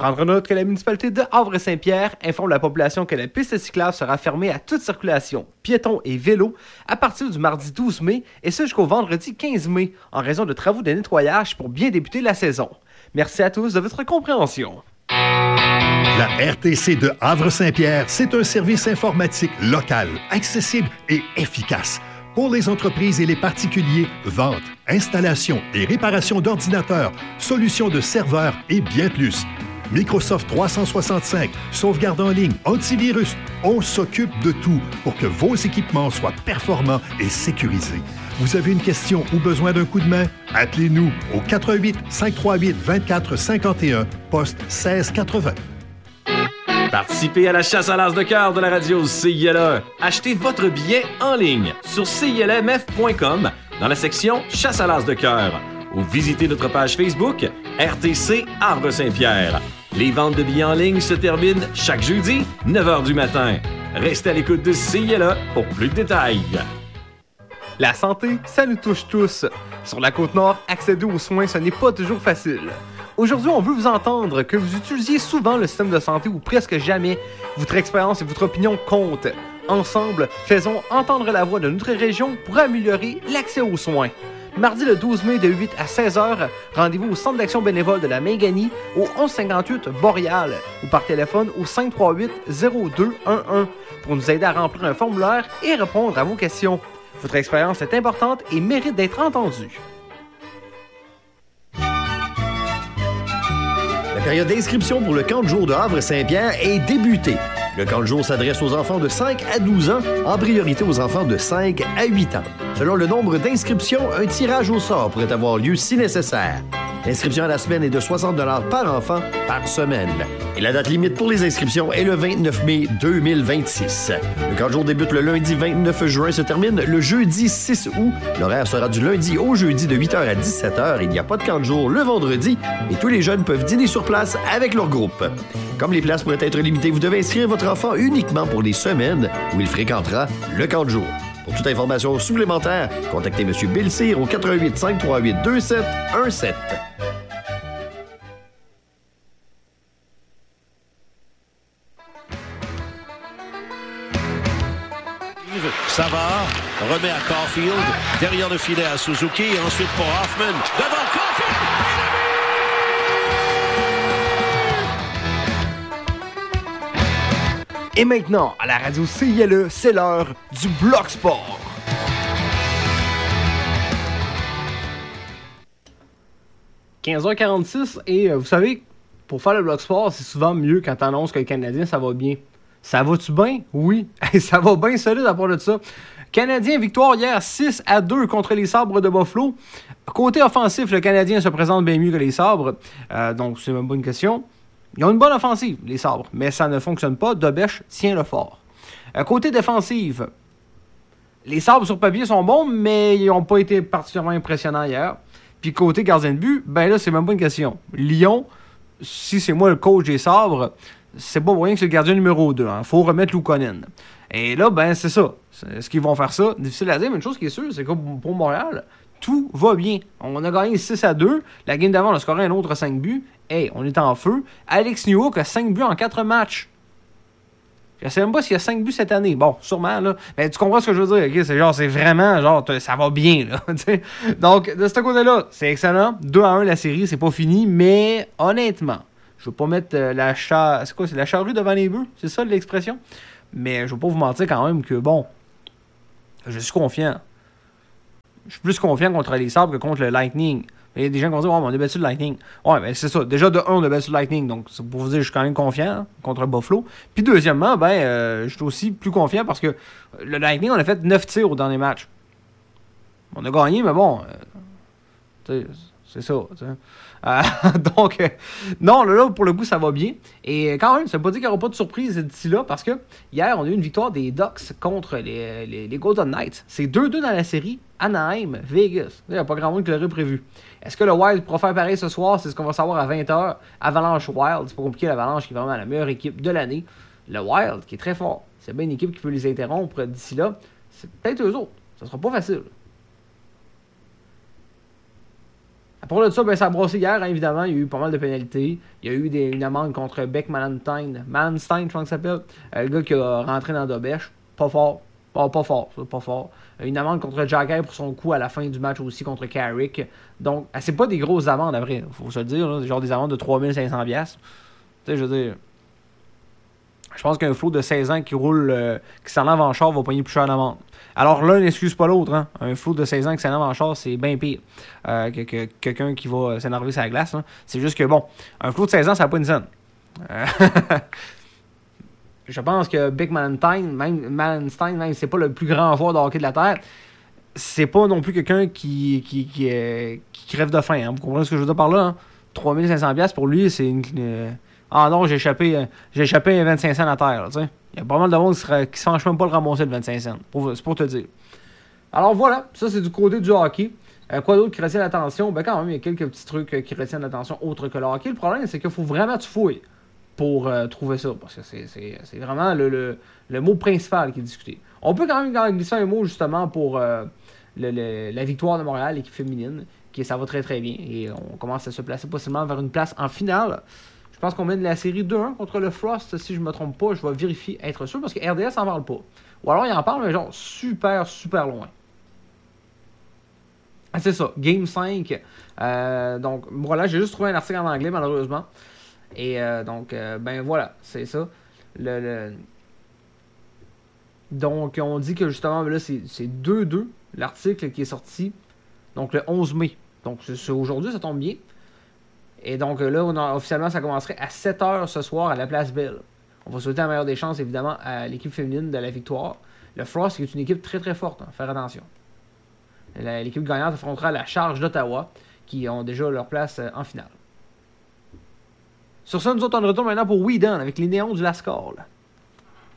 Prendre note que la municipalité de Havre-Saint-Pierre informe la population que la piste cyclable sera fermée à toute circulation, piétons et vélos, à partir du mardi 12 mai et ce jusqu'au vendredi 15 mai, en raison de travaux de nettoyage pour bien débuter la saison. Merci à tous de votre compréhension. La RTC de Havre-Saint-Pierre, c'est un service informatique local, accessible et efficace. Pour les entreprises et les particuliers, vente, installation et réparation d'ordinateurs, solutions de serveurs et bien plus. Microsoft 365, sauvegarde en ligne, antivirus, on s'occupe de tout pour que vos équipements soient performants et sécurisés. Vous avez une question ou besoin d'un coup de main? Appelez-nous au 88 538 24 51, poste 1680. Participez à la chasse à l'as de cœur de la radio CILE. Achetez votre billet en ligne sur CILMF.com dans la section chasse à l'as de cœur ou visitez notre page Facebook RTC Havre-Saint-Pierre. Les ventes de billets en ligne se terminent chaque jeudi, 9h du matin. Restez à l'écoute de CILE pour plus de détails. La santé, ça nous touche tous. Sur la Côte-Nord, accéder aux soins, ce n'est pas toujours facile. Aujourd'hui, on veut vous entendre, que vous utilisiez souvent le système de santé ou presque jamais. Votre expérience et votre opinion comptent. Ensemble, faisons entendre la voix de notre région pour améliorer l'accès aux soins. Mardi le 12 mai de 8 à 16h, rendez-vous au Centre d'action bénévole de la Minganie au 1158 Boréal ou par téléphone au 538-0211 pour nous aider à remplir un formulaire et répondre à vos questions. Votre expérience est importante et mérite d'être entendue. La période d'inscription pour le camp de jour de Havre-Saint-Pierre est débutée. Le camp de jour s'adresse aux enfants de 5 à 12 ans, en priorité aux enfants de 5 à 8 ans. Selon le nombre d'inscriptions, un tirage au sort pourrait avoir lieu si nécessaire. L'inscription à la semaine est de 60 $ par enfant par semaine. Et la date limite pour les inscriptions est le 29 mai 2026. Le camp de jour débute le lundi 29 juin, se termine le jeudi 6 août. L'horaire sera du lundi au jeudi de 8h à 17h. Il n'y a pas de camp de jour le vendredi et tous les jeunes peuvent dîner sur place avec leur groupe. Comme les places pourraient être limitées, vous devez inscrire votre enfant uniquement pour les semaines où il fréquentera le camp de jour. Pour toute information supplémentaire, contactez M. Bill Cyr au 88 538 2717. Savard remet à Caulfield, derrière le filet à Suzuki, et ensuite pour Hoffman, devant Caulfield! Et maintenant, à la radio CILE, c'est l'heure du Bloc Sport. « 15h46 et vous savez, pour faire le Bloc Sport, c'est souvent mieux quand t'annonces que le Canadien, ça va bien. Ça va-tu bien? Oui. Ça va bien solide à part de ça. Canadien, victoire hier 6-2 contre les Sabres de Buffalo. Côté offensif, le Canadien se présente bien mieux que les Sabres. Donc, c'est même pas une question. Ils ont une bonne offensive, les Sabres, mais ça ne fonctionne pas. Dobèche tient le fort. Côté défensif, les Sabres sur papier sont bons, mais ils n'ont pas été particulièrement impressionnants hier. Puis côté gardien de but, ben là, c'est même pas une question. Lyon, si c'est moi le coach des Sabres, c'est pas pour rien que c'est le gardien numéro 2. Il faut remettre Luukkonen. Et là, ben c'est ça. Est-ce qu'ils vont faire ça? Difficile à dire, mais une chose qui est sûre, c'est que pour Montréal, tout va bien. On a gagné 6-2. La game d'avant, on a scoré un autre 5 buts. Hey, on est en feu. Alex Newhook a 5 buts en 4 matchs. Je sais même pas s'il y a 5 buts cette année. Bon, sûrement, là. Mais tu comprends ce que je veux dire, OK? C'est genre, c'est vraiment, genre, ça va bien, là. Donc, de ce côté-là, c'est excellent. 2-1 la série, c'est pas fini. Mais, honnêtement, je veux pas mettre c'est quoi? C'est la charrue devant les bœufs? C'est ça l'expression? Mais je veux pas vous mentir quand même que, bon, je suis confiant. Je suis plus confiant contre les Sabres que contre le Lightning. Il y a des gens qui vont dire, ouais, mais on est battu le Lightning. Ouais, ben c'est ça. Déjà, de 1, on a battu le Lightning. Donc, c'est pour vous dire, je suis quand même confiant contre Buffalo. Puis, deuxièmement, je suis aussi plus confiant parce que le Lightning, on a fait 9 tirs au dernier match. On a gagné, mais bon, c'est ça. Donc, non, là, pour le coup, ça va bien. Et quand même, ça ne veut pas dire qu'il n'y aura pas de surprise d'ici là, parce que hier, on a eu une victoire des Ducks contre les Golden Knights. C'est 2-2 dans la série. Anaheim, Vegas. Il n'y a pas grand monde qui l'aurait prévu. Est-ce que le Wild pourra faire pareil ce soir? C'est ce qu'on va savoir à 20h. Avalanche Wild. C'est pas compliqué, l'Avalanche qui est vraiment la meilleure équipe de l'année. Le Wild, qui est très fort. C'est bien une équipe qui peut les interrompre d'ici là. C'est peut-être eux autres. Ça sera pas facile. Après ça, ben, ça a brossé hier, hein, évidemment. Il y a eu pas mal de pénalités. Il y a eu une amende contre Beck Malenstein. Malenstein, je pense que ça s'appelle. Le gars qui a rentré dans la bêche. Pas fort. Pas fort. Une amende contre Jagger pour son coup à la fin du match aussi contre Carrick. Donc, c'est pas des grosses amendes, à vrai. Faut se le dire. Là, genre des amendes de 3500$. Tu sais, je veux dire... Je pense qu'un flot de 16 ans qui roule, qui s'en va en char va payer plus cher d'amende. Alors l'un n'excuse pas l'autre. Hein. Un flot de 16 ans qui s'en va en char, c'est bien pire que quelqu'un qui va s'énerver sur la glace. Hein. C'est juste que, bon, un flot de 16 ans, ça n'a pas une scène. Je pense que Beck Malenstein, même c'est pas le plus grand joueur de hockey de la Terre, c'est pas non plus quelqu'un qui crève de faim. Hein. Vous comprenez ce que je veux dire par là? Hein? 3500$ pour lui, c'est une... Ah non, j'ai échappé 25 cents à terre. Il y a pas mal de monde qui se fâche même pas le ramasser de 25 cents. C'est pour te dire. Alors voilà, ça c'est du côté du hockey. Quoi d'autre qui retient l'attention? Ben quand même, il y a quelques petits trucs qui retiennent l'attention autre que le hockey. Le problème, c'est qu'il faut vraiment tu fouilles pour trouver ça. Parce que c'est vraiment le mot principal qui est discuté. On peut quand même glisser un mot justement pour la victoire de Montréal, l'équipe féminine. Ça va très très bien. Et on commence à se placer possiblement vers une place en finale. Je pense qu'on mène la série 2-1 contre le Frost, si je me trompe pas. Je vais vérifier, être sûr, parce que RDS n'en parle pas. Ou alors il en parle, mais genre super, super loin. Ah, c'est ça, Game 5. Donc voilà, j'ai juste trouvé un article en anglais, malheureusement. Et ben voilà, c'est ça. Donc on dit que justement, là, c'est 2-2, l'article qui est sorti. Donc le 11 mai. Donc c'est aujourd'hui, ça tombe bien. Et donc là, officiellement, ça commencerait à 7h ce soir à la Place Belle. On va souhaiter la meilleure des chances, évidemment, à l'équipe féminine de la victoire. Le Frost, qui est une équipe très très forte, hein, faire attention. L'équipe gagnante affrontera la Charge d'Ottawa, qui ont déjà leur place en finale. Sur ça, nous autres, on retourne maintenant pour Whedon avec les Néons du Lascaux.